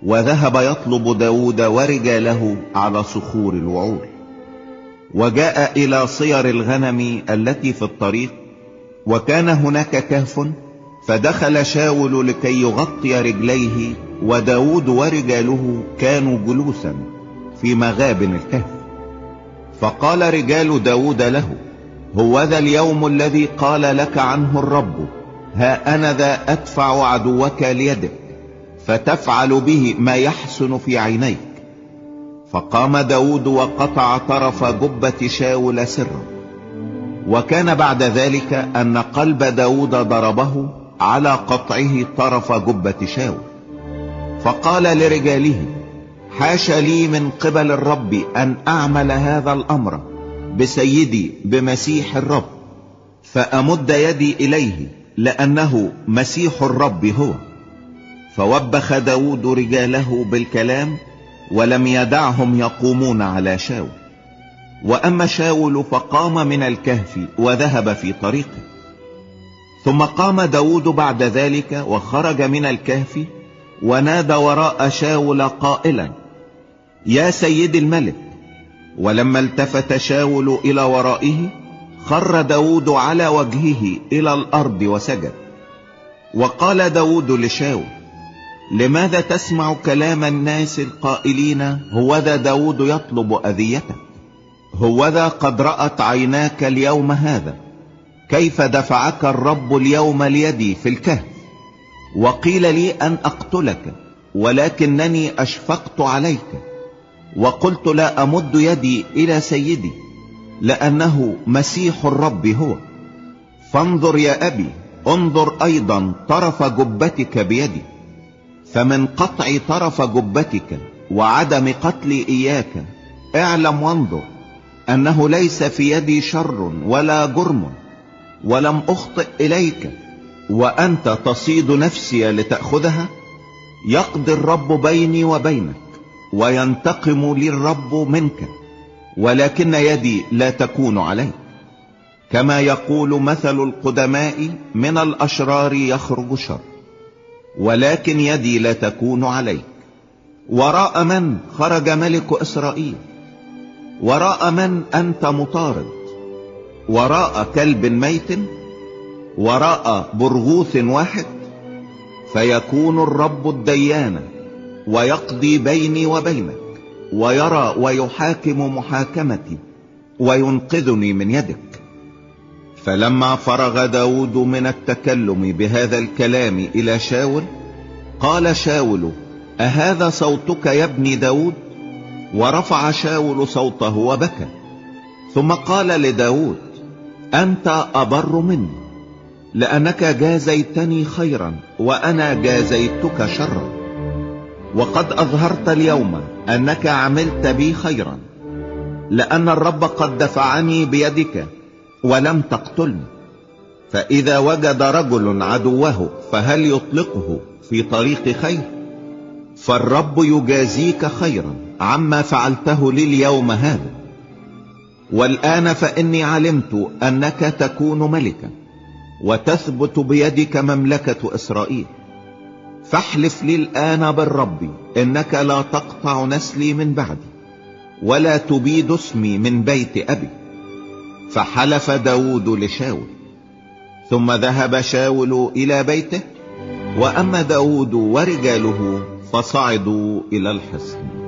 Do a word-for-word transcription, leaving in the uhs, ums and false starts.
وذهب يطلب داود ورجاله على صخور الوعور. وجاء الى صير الغنم التي في الطريق، وكان هناك كهف، فدخل شاول لكي يغطي رجليه، وداود ورجاله كانوا جلوسا في مغابن الكهف. فقال رجال داود له: هوذا اليوم الذي قال لك عنه الرب: ها أنا ذا أدفع عدوك ليدك، فتفعل به ما يحسن في عينيك. فقام داود وقطع طرف جبة شاول سرا. وكان بعد ذلك أن قلب داود ضربه على قطعه طرف جبة شاول. فقال لرجاله: حاش لي من قبل الرب أن أعمل هذا الأمر بسيدي بمسيح الرب، فأمد يدي إليه، لأنه مسيح الرب هو. فوبخ داود رجاله بالكلام، ولم يدعهم يقومون على شاول. وأما شاول فقام من الكهف وذهب في طريقه. ثم قام داود بعد ذلك وخرج من الكهف، ونادى وراء شاول قائلا: يا سيد الملك. ولما التفت شاول إلى ورائه، خر داود على وجهه إلى الأرض وسجد. وقال داود لشاول: لماذا تسمع كلام الناس القائلين: هوذا داود يطلب أذيتك؟ هوذا قد رأت عيناك اليوم هذا كيف دفعك الرب اليوم ليدي في الكهف، وقيل لي أن أقتلك، ولكنني أشفقت عليك، وقلت لا أمد يدي إلى سيدي، لأنه مسيح الرب هو. فانظر يا أبي، انظر أيضا طرف جبتك بيدي. فمن قطع طرف جبتك وعدم قتلي إياك، اعلم وانظر أنه ليس في يدي شر ولا جرم، ولم أخطئ إليك، وأنت تصيد نفسي لتأخذها. يقضي الرب بيني وبينك، وينتقم لي الرب منك، ولكن يدي لا تكون عليك. كما يقول مثل القدماء: من الأشرار يخرج شر، ولكن يدي لا تكون عليك. وراء من خرج ملك إسرائيل؟ وراء من أنت مطارد؟ وراء كلب ميت؟ وراء برغوث واحد؟ فيكون الرب الديان، ويقضي بيني وبينك، ويرى ويحاكم محاكمتي، وينقذني من يدك. فلما فرغ داود من التكلم بهذا الكلام إلى شاول، قال شاول: أهذا صوتك يا ابن داود؟ ورفع شاول صوته وبكى. ثم قال لداود: أنت أبر مني، لأنك جازيتني خيرا، وأنا جازيتك شرا. وقد أظهرت اليوم أنك عملت بي خيرا، لأن الرب قد دفعني بيدك ولم تقتلني. فإذا وجد رجل عدوه فهل يطلقه في طريق خير؟ فالرب يجازيك خيرا عما فعلته لي اليوم هذا. والآن فإني علمت أنك تكون ملكا، وتثبت بيدك مملكة إسرائيل. فاحلف لي الآن بالرب إنك لا تقطع نسلي من بعدي، ولا تبيد اسمي من بيت أبي. فحلف داود لشاول. ثم ذهب شاول إلى بيته، وأما داود ورجاله فصعدوا إلى الحصن.